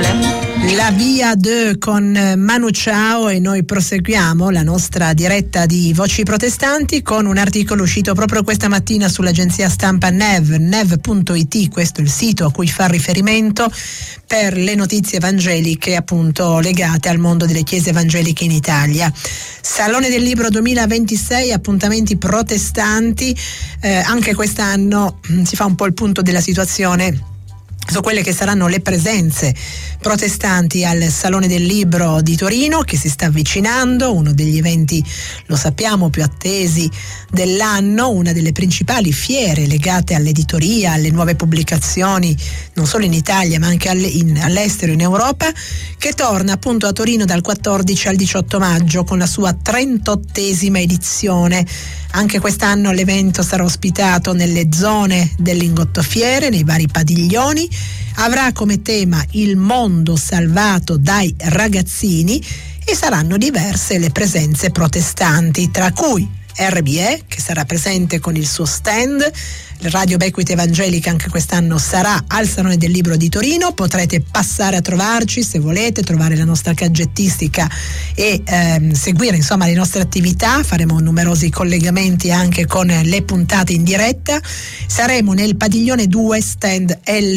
La Via 2 con Manu Chao, e noi proseguiamo la nostra diretta di Voci Protestanti con un articolo uscito proprio questa mattina sull'agenzia stampa nev.it. Questo è il sito a cui fa riferimento per le notizie evangeliche appunto legate al mondo delle chiese evangeliche in Italia. Salone del Libro 2026, appuntamenti protestanti, anche quest'anno si fa un po' il punto della situazione su quelle che saranno le presenze protestanti al Salone del Libro di Torino, che si sta avvicinando, uno degli eventi, lo sappiamo, più attesi dell'anno, una delle principali fiere legate all'editoria, alle nuove pubblicazioni, non solo in Italia ma anche all'estero, in Europa, che torna appunto a Torino dal 14 al 18 maggio con la sua 38esima edizione. Anche quest'anno l'evento sarà ospitato nelle zone del Lingottofiere, nei vari padiglioni. Avrà come tema il mondo salvato dai ragazzini e saranno diverse le presenze protestanti, tra cui RBE, che sarà presente con il suo stand. Radio Becquith Evangelica anche quest'anno sarà al Salone del Libro di Torino. Potrete passare a trovarci se volete, trovare la nostra caggettistica e seguire insomma le nostre attività. Faremo numerosi collegamenti anche con le puntate in diretta. Saremo nel padiglione 2, stand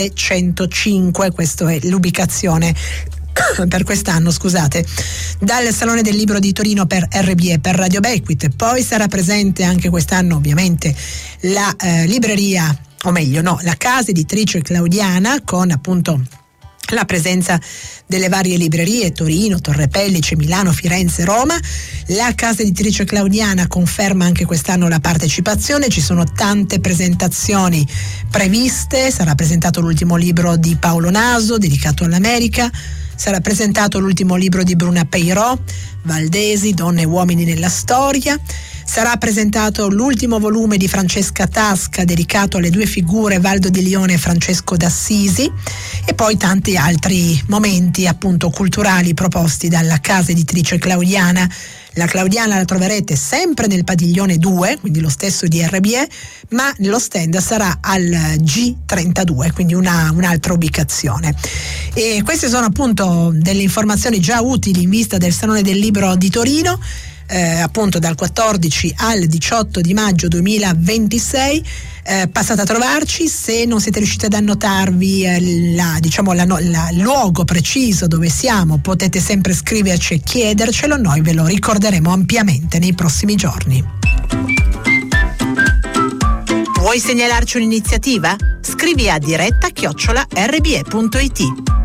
L105, questa è l'ubicazione per quest'anno, scusate, dal Salone del Libro di Torino per RBE, per Radio Becquith. Poi sarà presente anche quest'anno ovviamente la libreria, o meglio no, la casa editrice Claudiana, con appunto la presenza delle varie librerie Torino, Torre Pellice, Milano, Firenze, Roma. La casa editrice Claudiana conferma anche quest'anno la partecipazione, ci sono tante presentazioni previste. Sarà presentato l'ultimo libro di Paolo Naso dedicato all'America, sarà presentato l'ultimo libro di Bruna Peiró, Valdesi, Donne e uomini nella storia. Sarà presentato l'ultimo volume di Francesca Tasca dedicato alle due figure Valdo di Lione e Francesco d'Assisi, e poi tanti altri momenti appunto culturali proposti dalla casa editrice Claudiana. La Claudiana la troverete sempre nel padiglione 2, quindi lo stesso di RBE, ma lo stand sarà al G32, quindi un'altra ubicazione. E queste sono appunto delle informazioni già utili in vista del Salone del Libro di Torino. Appunto dal 14 al 18 di maggio 2026. Passate a trovarci. Se non siete riusciti ad annotarvi il luogo preciso dove siamo, potete sempre scriverci e chiedercelo, noi ve lo ricorderemo ampiamente nei prossimi giorni. Vuoi segnalarci un'iniziativa? Scrivi a diretta@rbe.it.